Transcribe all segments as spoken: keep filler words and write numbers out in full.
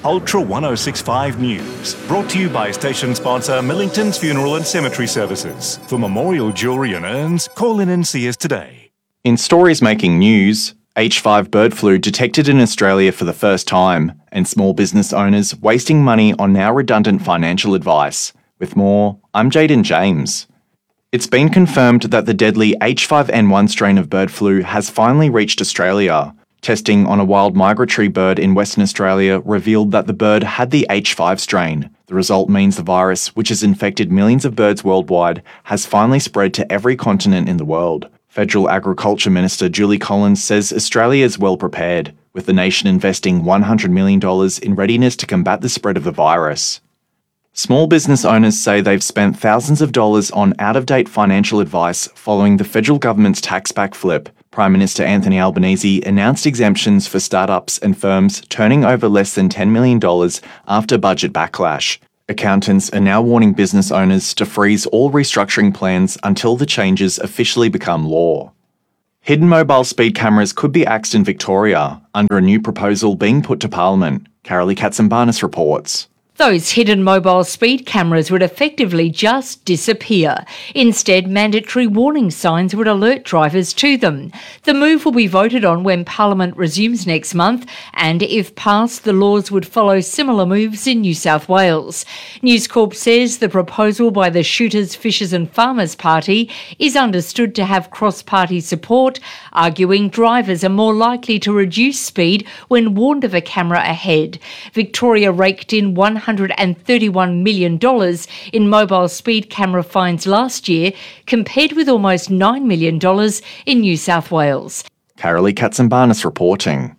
Ultra one oh six point five News, brought to you by station sponsor Millington's Funeral and Cemetery Services. For memorial jewellery and urns, call in and see us today. In stories making news, H five bird flu detected in Australia for the first time, and small business owners wasting money on now redundant financial advice. With more, I'm Jaden James. It's been confirmed that the deadly H five N one strain of bird flu has finally reached Australia. Testing on a wild migratory bird in Western Australia revealed that the bird had the H five strain. The result means the virus, which has infected millions of birds worldwide, has finally spread to every continent in the world. Federal Agriculture Minister Julie Collins says Australia is well prepared, with the nation investing one hundred million dollars in readiness to combat the spread of the virus. Small business owners say they've spent thousands of dollars on out-of-date financial advice following the federal government's tax backflip. Prime Minister Anthony Albanese announced exemptions for startups and firms turning over less than ten million dollars after budget backlash. Accountants are now warning business owners to freeze all restructuring plans until the changes officially become law. Hidden mobile speed cameras could be axed in Victoria under a new proposal being put to Parliament. Carolee Katsambanis reports. Those hidden mobile speed cameras would effectively just disappear. Instead, mandatory warning signs would alert drivers to them. The move will be voted on when Parliament resumes next month, and if passed, the laws would follow similar moves in New South Wales. News Corp says the proposal by the Shooters, Fishers and Farmers Party is understood to have cross-party support, arguing drivers are more likely to reduce speed when warned of a camera ahead. Victoria raked in one hundred thirty-one million dollars in mobile speed camera fines last year, compared with almost nine million dollars in New South Wales. Carolee Katsambanis reporting.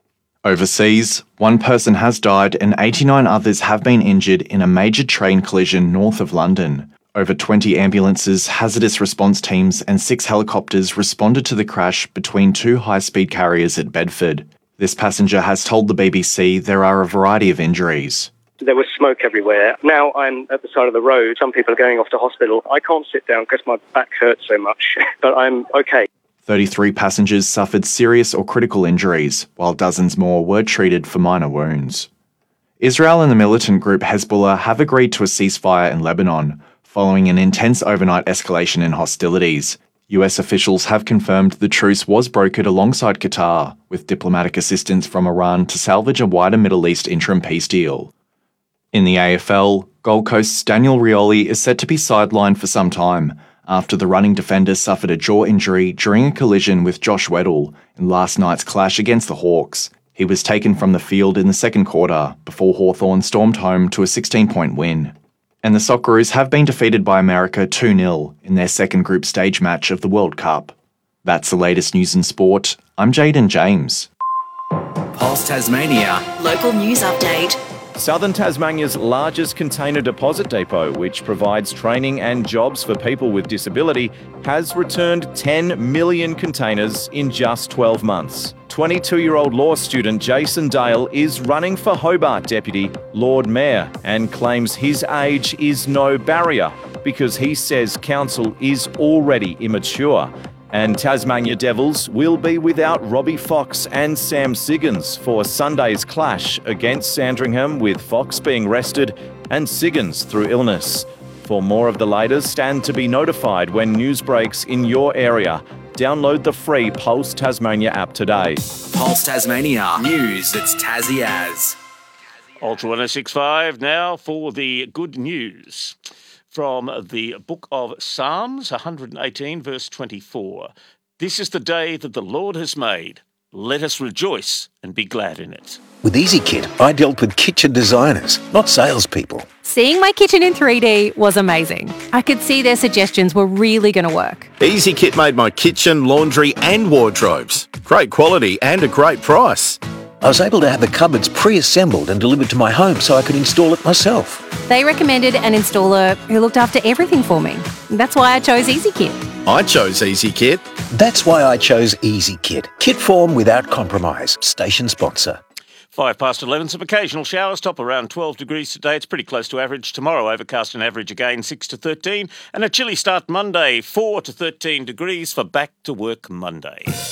Overseas, one person has died and eighty-nine others have been injured in a major train collision north of London. Over twenty ambulances, hazardous response teams and six helicopters responded to the crash between two high-speed carriers at Bedford. This passenger has told the B B C there are a variety of injuries. There was smoke everywhere. Now I'm at the side of the road. Some people are going off to hospital. I can't sit down because my back hurts so much, but I'm okay. thirty-three passengers suffered serious or critical injuries, while dozens more were treated for minor wounds. Israel and the militant group Hezbollah have agreed to a ceasefire in Lebanon, following an intense overnight escalation in hostilities. U S officials have confirmed the truce was brokered alongside Qatar, with diplomatic assistance from Iran to salvage a wider Middle East interim peace deal. In the A F L, Gold Coast's Daniel Rioli is set to be sidelined for some time after the running defender suffered a jaw injury during a collision with Josh Weddle in last night's clash against the Hawks. He was taken from the field in the second quarter before Hawthorn stormed home to a sixteen-point win. And the Socceroos have been defeated by America two nil in their second group stage match of the World Cup. That's the latest news in sport. I'm Jaden James. Pulse Tasmania. Local news update. Southern Tasmania's largest container deposit depot, which provides training and jobs for people with disability, has returned ten million containers in just twelve months. twenty-two-year-old law student Jason Dale is running for Hobart Deputy Lord Mayor and claims his age is no barrier because he says council is already immature. And Tasmania Devils will be without Robbie Fox and Sam Siggins for Sunday's clash against Sandringham, with Fox being rested and Siggins through illness. For more of the latest and to be notified when news breaks in your area, download the free Pulse Tasmania app today. Pulse Tasmania. News that's Tassie as. Ultra one oh six point five now for the good news. From the book of Psalms, one eighteen, verse twenty-four. This is the day that the Lord has made. Let us rejoice and be glad in it. With EasyKit, I dealt with kitchen designers, not salespeople. Seeing my kitchen in three D was amazing. I could see their suggestions were really going to work. EasyKit made my kitchen, laundry and wardrobes. Great quality and a great price. I was able to have the cupboards pre-assembled and delivered to my home so I could install it myself. They recommended an installer who looked after everything for me. That's why I chose EasyKit. I chose EasyKit. That's why I chose EasyKit. Kit form without compromise. Station sponsor. Five past eleven, some occasional showers, top around twelve degrees today. It's pretty close to average. Tomorrow, overcast and average again, six to thirteen. And a chilly start Monday, four to thirteen degrees for Back to Work Monday.